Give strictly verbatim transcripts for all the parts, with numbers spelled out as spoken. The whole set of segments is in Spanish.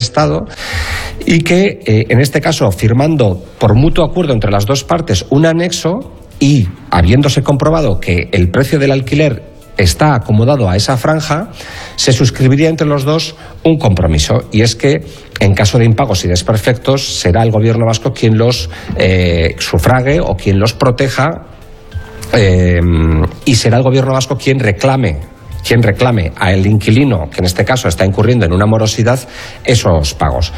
Estado y que, eh, en este caso, firmando por mutuo acuerdo entre las dos partes un anexo y habiéndose comprobado que el precio del alquiler está acomodado a esa franja, se suscribiría entre los dos un compromiso, y es que en caso de impagos y desperfectos será el Gobierno vasco quien los eh, sufrague o quien los proteja, eh, y será el Gobierno vasco quien reclame quien reclame al inquilino, que en este caso está incurriendo en una morosidad, esos pagos.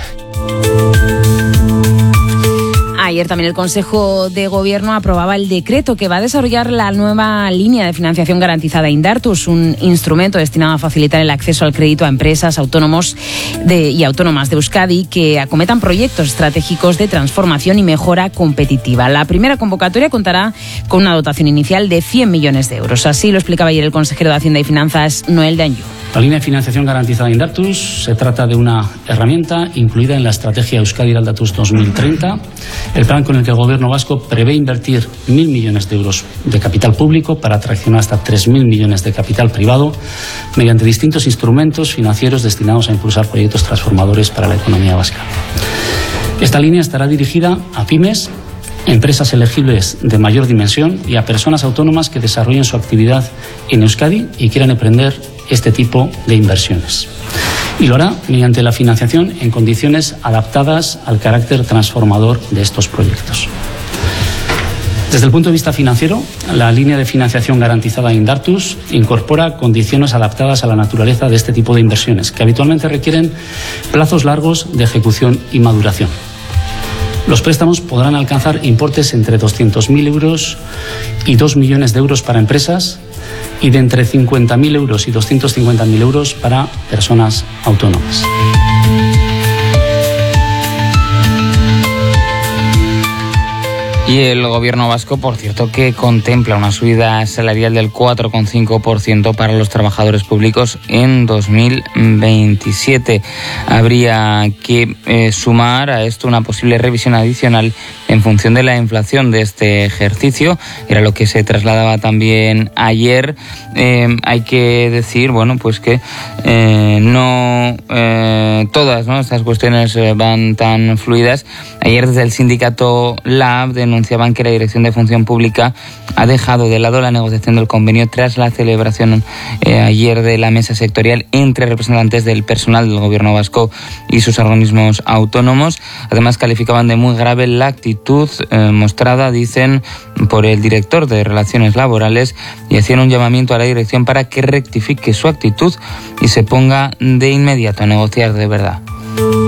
Ayer también el Consejo de Gobierno aprobaba el decreto que va a desarrollar la nueva línea de financiación garantizada Indartus, un instrumento destinado a facilitar el acceso al crédito a empresas, autónomos de, y autónomas de Euskadi que acometan proyectos estratégicos de transformación y mejora competitiva. La primera convocatoria contará con una dotación inicial de cien millones de euros. Así lo explicaba ayer el consejero de Hacienda y Finanzas, Noel de Anjou. La línea de financiación garantizada Indartus se trata de una herramienta incluida en la estrategia Euskadi Aldatuz dos mil treinta, el plan con el que el Gobierno vasco prevé invertir mil millones de euros de capital público para atraccionar hasta tres mil millones de capital privado mediante distintos instrumentos financieros destinados a impulsar proyectos transformadores para la economía vasca. Esta línea estará dirigida a pymes, empresas elegibles de mayor dimensión y a personas autónomas que desarrollen su actividad en Euskadi y quieran emprender este tipo de inversiones. Y lo hará mediante la financiación en condiciones adaptadas al carácter transformador de estos proyectos. Desde el punto de vista financiero, la línea de financiación garantizada Indartus incorpora condiciones adaptadas a la naturaleza de este tipo de inversiones, que habitualmente requieren plazos largos de ejecución y maduración. Los préstamos podrán alcanzar importes entre doscientos mil euros y dos millones de euros para empresas y de entre cincuenta mil euros y doscientos cincuenta mil euros para personas autónomas. Y el Gobierno vasco, por cierto, que contempla una subida salarial del cuatro coma cinco por ciento para los trabajadores públicos en dos mil veintisiete. Habría que eh, sumar a esto una posible revisión adicional en función de la inflación de este ejercicio. Era lo que se trasladaba también ayer. Eh, hay que decir, bueno, pues que eh, no eh, todas, ¿no?, estas cuestiones van tan fluidas. Ayer desde el sindicato Lab denunciaban que la Dirección de Función Pública ha dejado de lado la negociación del convenio tras la celebración eh, ayer de la mesa sectorial entre representantes del personal del Gobierno vasco y sus organismos autónomos. Además, calificaban de muy grave la actitud eh, mostrada, dicen, por el director de Relaciones Laborales, y hacían un llamamiento a la dirección para que rectifique su actitud y se ponga de inmediato a negociar de verdad.